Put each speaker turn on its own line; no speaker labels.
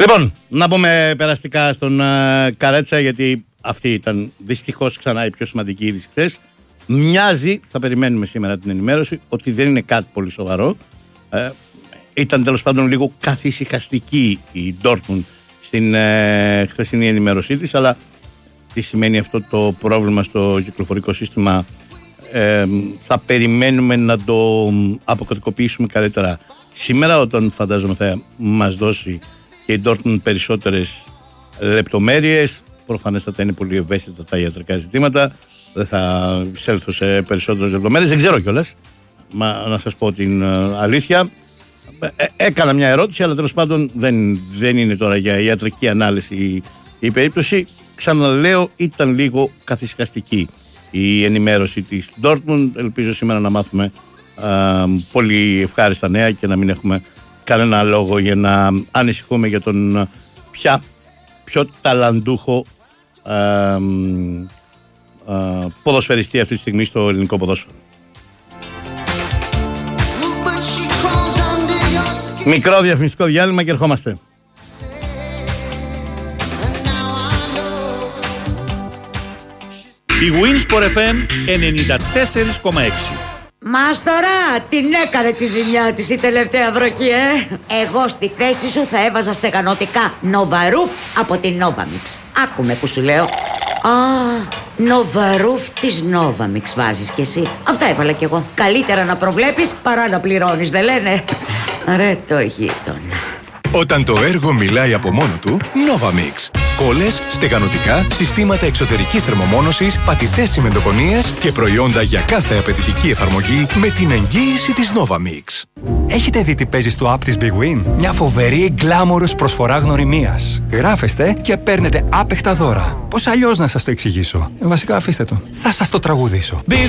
Λοιπόν, να πούμε περαστικά στον Καρέτσα, γιατί αυτή ήταν δυστυχώς ξανά η πιο σημαντική είδηση χθες. Μοιάζει, θα περιμένουμε σήμερα την ενημέρωση, ότι δεν είναι κάτι πολύ σοβαρό. Ήταν τέλος πάντων λίγο καθησυχαστική η Dortmund στην χθεσινή ενημέρωσή της, αλλά τι σημαίνει αυτό το πρόβλημα στο κυκλοφορικό σύστημα θα περιμένουμε να το αποκωδικοποιήσουμε καλύτερα σήμερα, όταν φαντάζομαι θα μας δώσει και η Dortmund περισσότερες λεπτομέρειες. Προφανέστατα είναι πολύ ευαίσθητα τα ιατρικά ζητήματα, δεν θα εισέλθω σε περισσότερες λεπτομέρειες, δεν ξέρω κιόλας, να σας πω την αλήθεια. Έκανα μια ερώτηση, αλλά τέλος πάντων δεν είναι τώρα για ιατρική ανάλυση η περίπτωση. Ξαναλέω, ήταν λίγο καθησυχαστική η ενημέρωση της Dortmund. Ελπίζω σήμερα να μάθουμε πολύ ευχάριστα νέα και να μην έχουμε κανένα λόγο για να ανησυχούμε για τον πιο ταλαντούχο ποδοσφαιριστή αυτή τη στιγμή στο ελληνικό ποδόσφαιρο. Μικρό διαφημιστικό διάλειμμα και ερχόμαστε.
Η Winsport FM 94,6.
Μάστορα, την έκανε τη ζημιά της η τελευταία βροχή, Εγώ στη θέση σου θα έβαζα στεγανωτικά Νοβαρούφ από την Novamix. Άκουμε που σου λέω. Νοβαρούφ της Novamix βάζεις κι εσύ. Αυτά έβαλα κι εγώ. Καλύτερα να προβλέπεις παρά να πληρώνεις, δεν λένε? Ρε το γείτονα.
Όταν το έργο μιλάει από μόνο του, Novamix. Κόλλες, στεγανωτικά, συστήματα εξωτερικής θερμομόνωσης, πατητές τσιμεντοκονίες και προϊόντα για κάθε απαιτητική εφαρμογή με την εγγύηση της Novamix.
Έχετε δει τι παίζει στο app της Big Win? Μια φοβερή γκλάμορος προσφορά γνωριμίας. Γράφεστε και παίρνετε άπεχτα δώρα. Πώς αλλιώς να σας το εξηγήσω? Βασικά αφήστε το. Θα σας το τραγουδήσω.